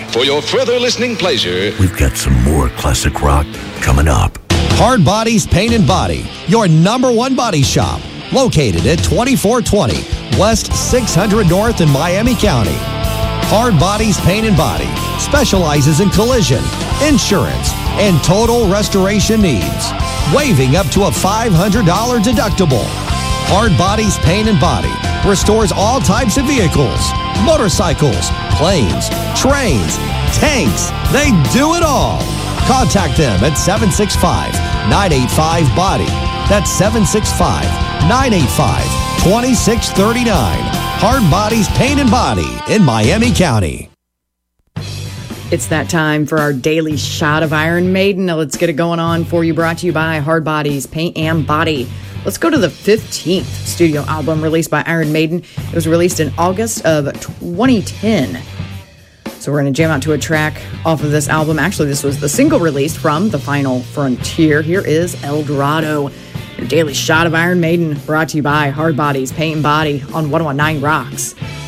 For your further listening pleasure, we've got some more classic rock coming up. Hard Bodies Paint and Body, your number one body shop, located at 2420 West 600 North in Miami County. Hard Bodies Paint and Body specializes in collision, insurance, and total restoration needs, waiving up to a $500 deductible. Hard Bodies Paint and Body restores all types of vehicles, motorcycles, planes, trains, tanks. They do it all. Contact them at 765-985-BODY. That's 765-985-2639. Hard Bodies Paint and Body in Miami County. It's that time for our daily shot of Iron Maiden. Now let's get it going on for you. Brought to you by Hard Bodies Paint and Body. Let's go to the 15th studio album released by Iron Maiden. It was released in August of 2010. So we're going to jam out to a track off of this album. Actually, this was the single released from The Final Frontier. Here is El Dorado, your daily shot of Iron Maiden, brought to you by Hard Bodies Paint and Body on 101.9 Rocks.